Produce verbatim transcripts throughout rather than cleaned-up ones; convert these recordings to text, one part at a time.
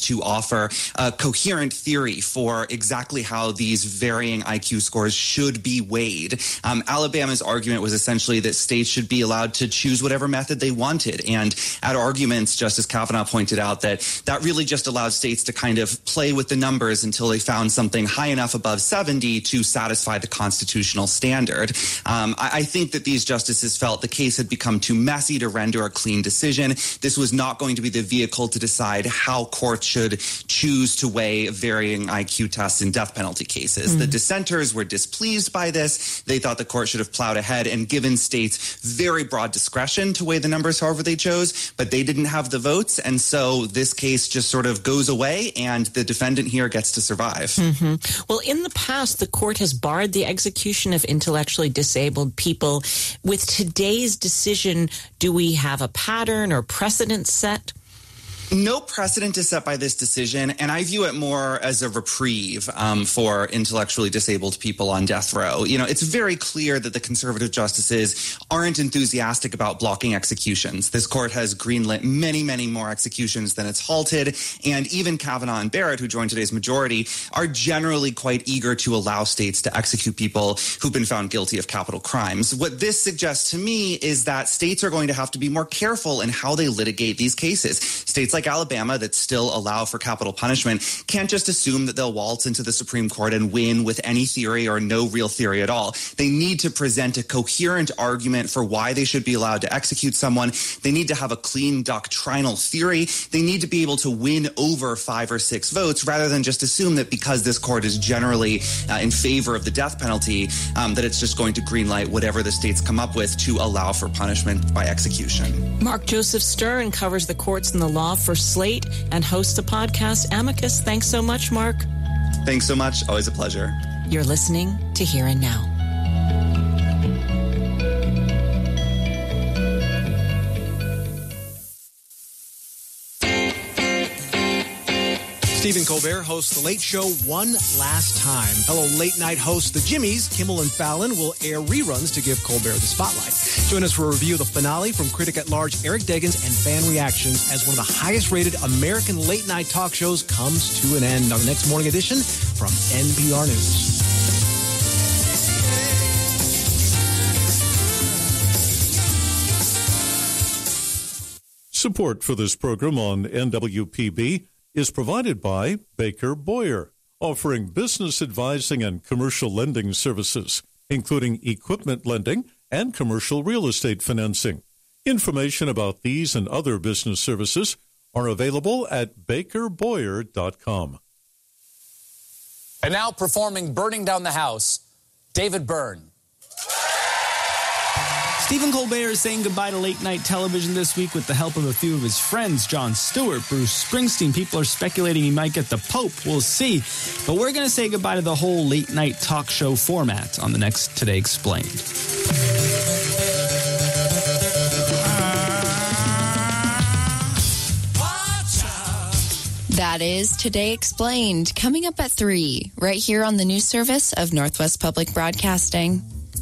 to offer a coherent theory for exactly how these varying I Q scores should be weighed. Um, Alabama's argument was essentially that states should be allowed to choose whatever method they wanted. And at arguments, Justice Kavanaugh pointed out that that really just allowed states to kind of play with the numbers until they found something high enough above seventy to satisfy the constitutional standard. Um, I, I think that these justices felt the case had become too messy to render a clean decision. This was not going to be the vehicle to decide how courts should choose to weigh varying I Q tests in death penalty cases. Mm. The dissenters were displeased by this. They thought the court should have plowed ahead and given states very broad discretion to weigh the numbers however they chose, but they didn't have the votes, and so this case just sort of goes away and the defendant here gets to survive. Mm-hmm. Well, in the past, the court has barred the execution of intellectually disabled people. With today's decision, do we have a pattern or precedent set? No precedent is set by this decision, and I view it more as a reprieve um, for intellectually disabled people on death row. You know, it's very clear that the conservative justices aren't enthusiastic about blocking executions. This court has greenlit many, many more executions than it's halted, and even Kavanaugh and Barrett, who joined today's majority, are generally quite eager to allow states to execute people who've been found guilty of capital crimes. What this suggests to me is that states are going to have to be more careful in how they litigate these cases. States like Alabama that still allow for capital punishment can't just assume that they'll waltz into the Supreme Court and win with any theory or no real theory at all. They need to present a coherent argument for why they should be allowed to execute someone. They need to have a clean doctrinal theory. They need to be able to win over five or six votes rather than just assume that because this court is generally uh, in favor of the death penalty, um, that it's just going to greenlight whatever the states come up with to allow for punishment by execution. Mark Joseph Stern covers the courts and the law for Slate and hosts the podcast Amicus. Thanks so much, Mark. Thanks so much. Always a pleasure. You're listening to Here and Now. Stephen Colbert hosts The Late Show one last time. Fellow late-night hosts The Jimmys, Kimmel and Fallon, will air reruns to give Colbert the spotlight. Join us for a review of the finale from critic-at-large Eric Deggans and fan reactions as one of the highest-rated American late-night talk shows comes to an end on the next morning edition from N P R News. Support for this program on N W P B is provided by Baker Boyer, offering business advising and commercial lending services, including equipment lending and commercial real estate financing. Information about these and other business services are available at baker boyer dot com. And now performing Burning Down the House, David Byrne. Stephen Colbert is saying goodbye to late-night television this week with the help of a few of his friends, Jon Stewart, Bruce Springsteen. People are speculating he might get the Pope. We'll see. But we're going to say goodbye to the whole late-night talk show format on the next Today Explained. That is Today Explained, coming up at three, right here on the news service of Northwest Public Broadcasting.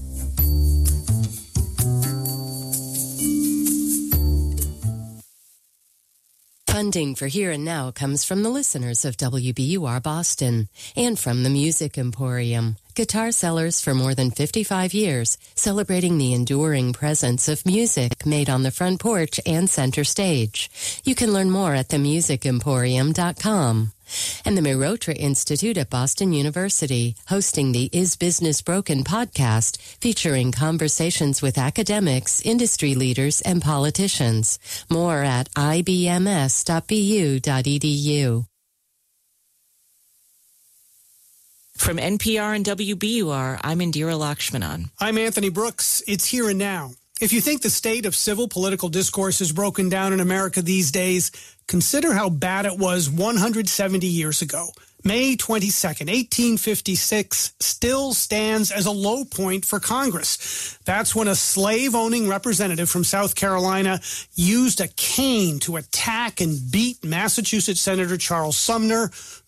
Funding for Here and Now comes from the listeners of W B U R Boston and from the Music Emporium, guitar sellers for more than fifty-five years, celebrating the enduring presence of music made on the front porch and center stage. You can learn more at the music emporium dot com. And the Mirotra Institute at Boston University, hosting the Is Business Broken podcast, featuring conversations with academics, industry leaders, and politicians. More at I B M S dot B U dot E D U. From N P R and W B U R, I'm Indira Lakshmanan. I'm Anthony Brooks. It's Here and Now. If you think the state of civil political discourse is broken down in America these days, consider how bad it was one hundred seventy years ago. May twenty-second, eighteen fifty-six, still stands as a low point for Congress. That's when a slave-owning representative from South Carolina used a cane to attack and beat Massachusetts Senator Charles Sumner,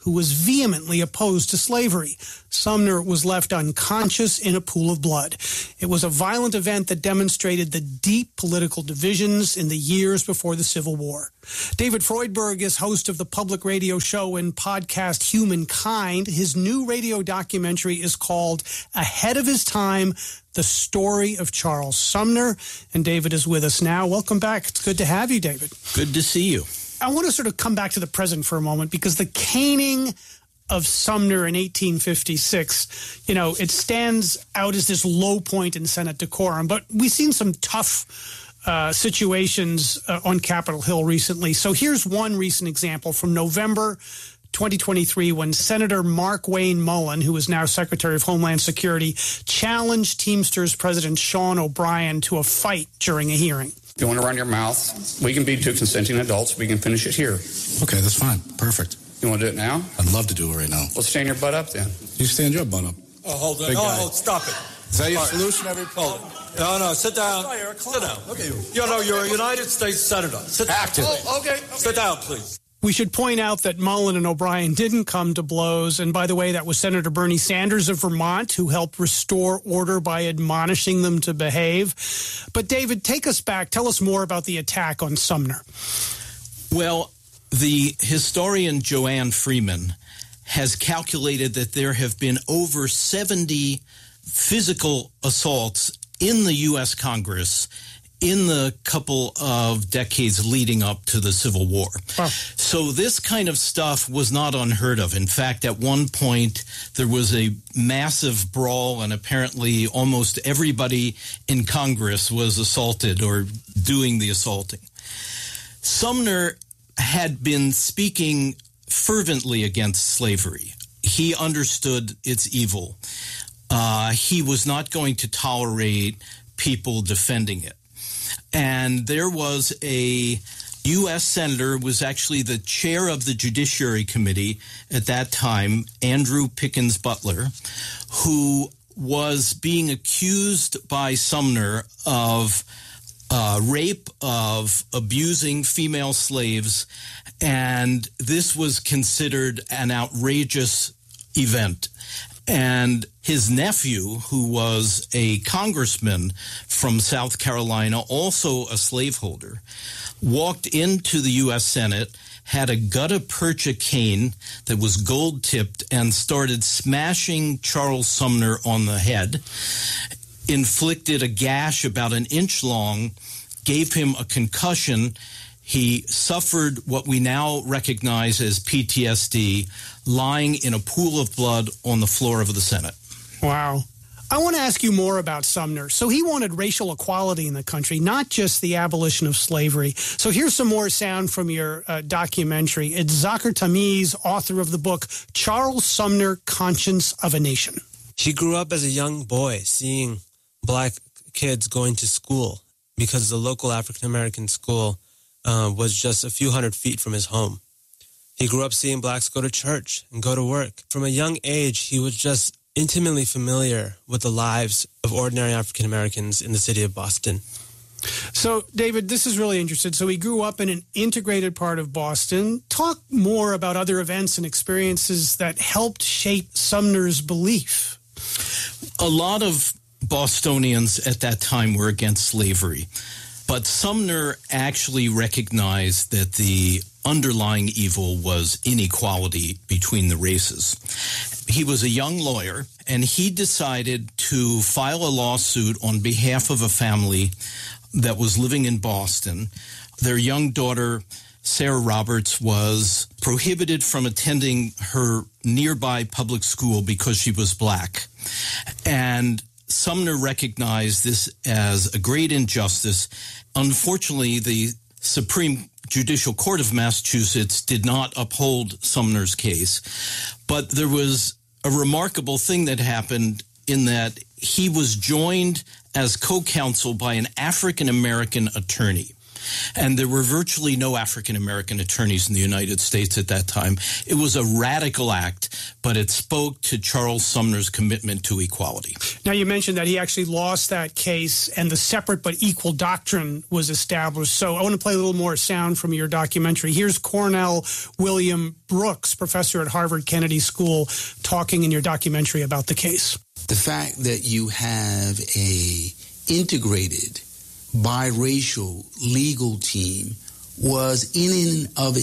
who was vehemently opposed to slavery. Sumner was left unconscious in a pool of blood. It was a violent event that demonstrated the deep political divisions in the years before the Civil War. David Freudberg is host of the public radio show and podcast Humankind. His new radio documentary is called Ahead of His Time, The Story of Charles Sumner. And David is with us now. Welcome back. It's good to have you, David. Good to see you. I want to sort of come back to the present for a moment, because the caning of Sumner in eighteen fifty-six, you know, it stands out as this low point in Senate decorum. But we've seen some tough uh, situations uh, on Capitol Hill recently. So here's one recent example from November twenty twenty-three, when Senator Mark Wayne Mullen, who is now Secretary of Homeland Security, challenged Teamsters President Sean O'Brien to a fight during a hearing. If you want to run your mouth, we can be two consenting adults. We can finish it here. Okay, that's fine. Perfect. You want to do it now? I'd love to do it right now. Well, stand your butt up then. You stand your butt up. Oh, hold on. Big No, guy. no, stop it. Is that your All right. solution every problem? No, no, sit down. Sit down. Okay. You know, you're a United States Senator. Sit down. Oh, okay. okay. Sit down, please. We should point out that Mullen and O'Brien didn't come to blows. And by the way, that was Senator Bernie Sanders of Vermont who helped restore order by admonishing them to behave. But David, take us back. Tell us more about the attack on Sumner. Well, the historian Joanne Freeman has calculated that there have been over seventy physical assaults in the U S Congress in the couple of decades leading up to the Civil War. Wow. So this kind of stuff was not unheard of. In fact, at one point, there was a massive brawl, and apparently almost everybody in Congress was assaulted or doing the assaulting. Sumner had been speaking fervently against slavery. He understood its evil. Uh, he was not going to tolerate people defending it. And there was a U S senator, was actually the chair of the Judiciary Committee at that time, Andrew Pickens Butler, who was being accused by Sumner of uh, rape, of abusing female slaves, and this was considered an outrageous event. And his nephew, who was a congressman from South Carolina, also a slaveholder, walked into the U S Senate, had a gutta percha cane that was gold-tipped, and started smashing Charles Sumner on the head, inflicted a gash about an inch long, gave him a concussion. He suffered what we now recognize as P T S D, lying in a pool of blood on the floor of the Senate. Wow. I want to ask you more about Sumner. So he wanted racial equality in the country, not just the abolition of slavery. So here's some more sound from your uh, documentary. It's Zakir Tamiz, author of the book Charles Sumner, Conscience of a Nation. He grew up as a young boy seeing black kids going to school because the local African-American school Uh, was just a few hundred feet from his home. He grew up seeing blacks go to church and go to work. From a young age, he was just intimately familiar with the lives of ordinary African Americans in the city of Boston. So, David, this is really interesting. So he grew up in an integrated part of Boston. Talk more about other events and experiences that helped shape Sumner's belief. A lot of Bostonians at that time were against slavery. But Sumner actually recognized that the underlying evil was inequality between the races. He was a young lawyer, and he decided to file a lawsuit on behalf of a family that was living in Boston. Their young daughter, Sarah Roberts, was prohibited from attending her nearby public school because she was black. And Sumner recognized this as a great injustice. Unfortunately, the Supreme Judicial Court of Massachusetts did not uphold Sumner's case. But there was a remarkable thing that happened in that he was joined as co-counsel by an African-American attorney. And there were virtually no African-American attorneys in the United States at that time. It was a radical act, but it spoke to Charles Sumner's commitment to equality. Now, you mentioned that he actually lost that case and the separate but equal doctrine was established. So I want to play a little more sound from your documentary. Here's Cornell William Brooks, professor at Harvard Kennedy School, talking in your documentary about the case. The fact that you have a integrated biracial legal team was in and of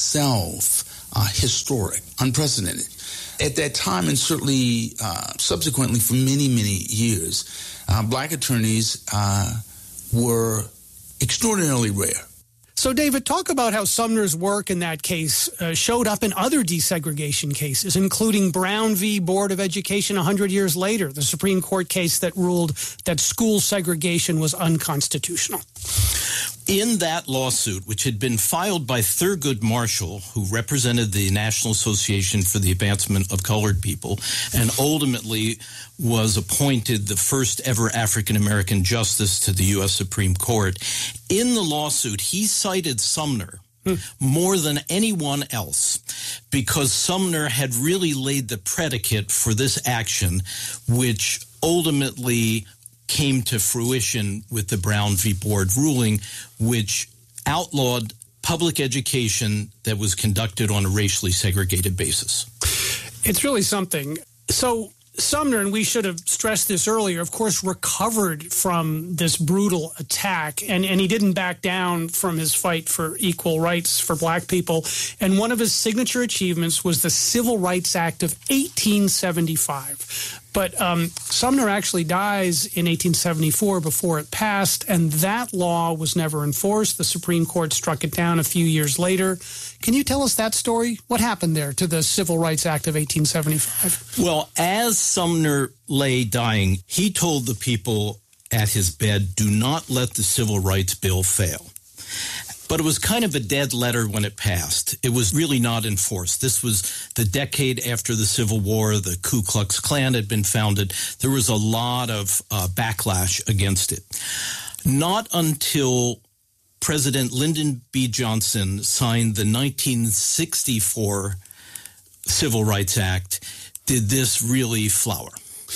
itself uh, historic, unprecedented. At that time, and certainly uh, subsequently for many, many years, uh, black attorneys uh, were extraordinarily rare. So, David, talk about how Sumner's work in that case uh, showed up in other desegregation cases, including Brown v. Board of Education one hundred years later, the Supreme Court case that ruled that school segregation was unconstitutional. In that lawsuit, which had been filed by Thurgood Marshall, who represented the National Association for the Advancement of Colored People, and ultimately was appointed the first ever African-American justice to the U S Supreme Court, in the lawsuit, he cited Sumner hmm. more than anyone else because Sumner had really laid the predicate for this action, which ultimately came to fruition with the Brown v. Board ruling, which outlawed public education that was conducted on a racially segregated basis. It's really something. So Sumner, and we should have stressed this earlier, of course, recovered from this brutal attack, and, and he didn't back down from his fight for equal rights for black people. And one of his signature achievements was the Civil Rights Act of eighteen seventy-five. But um, Sumner actually dies in eighteen seventy-four before it passed, and that law was never enforced. The Supreme Court struck it down a few years later. Can you tell us that story? What happened there to the Civil Rights Act of eighteen seventy-five? Well, as Sumner lay dying, he told the people at his bed, do not let the Civil Rights Bill fail. But it was kind of a dead letter when it passed. It was really not enforced. This was the decade after the Civil War. The Ku Klux Klan had been founded. There was a lot of uh, backlash against it. Not until President Lyndon B. Johnson signed the nineteen sixty-four Civil Rights Act did this really flower.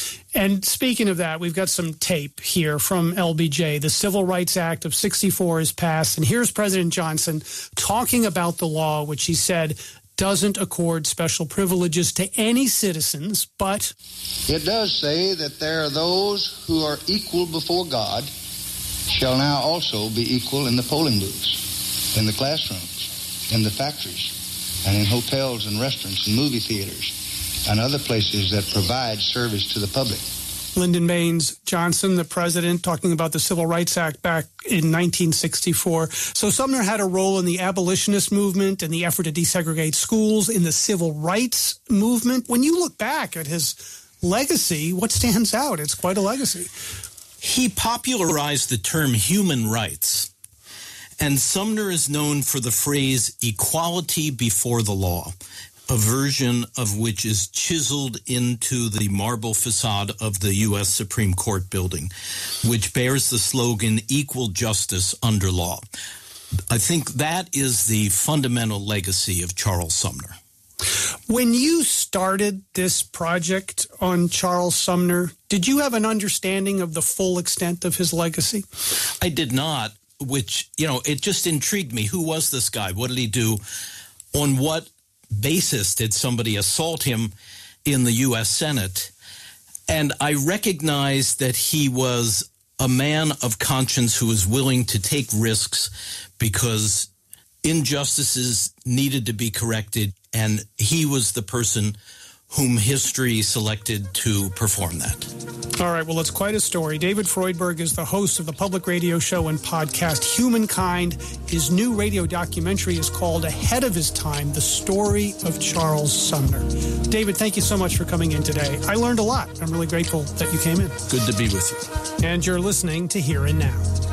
And speaking of that, we've got some tape here from L B J. The Civil Rights Act of sixty-four is passed, and here's President Johnson talking about the law, which he said doesn't accord special privileges to any citizens, but it does say that there are those who are equal before God shall now also be equal in the polling booths, in the classrooms, in the factories, and in hotels and restaurants and movie theaters and other places that provide service to the public. Lyndon Baines Johnson, the president, talking about the Civil Rights Act back in nineteen sixty-four. So Sumner had a role in the abolitionist movement and the effort to desegregate schools, in the civil rights movement. When you look back at his legacy, what stands out? It's quite a legacy. He popularized the term human rights. And Sumner is known for the phrase equality before the law, a version of which is chiseled into the marble facade of the U S Supreme Court building, which bears the slogan, equal justice under law. I think that is the fundamental legacy of Charles Sumner. When you started this project on Charles Sumner, did you have an understanding of the full extent of his legacy? I did not, which, you know, it just intrigued me. Who was this guy? What did he do? On what basis did somebody assault him in the U S Senate? And I recognized that he was a man of conscience who was willing to take risks because injustices needed to be corrected, and he was the person whom history selected to perform that. All right, well, it's quite a story. David Freudberg is the host of the public radio show and podcast Humankind. His new radio documentary is called Ahead of His Time, The Story of Charles Sumner. David, thank you so much for coming in today. I learned a lot. I'm really grateful that you came in. Good to be with you. And you're listening to Here and Now.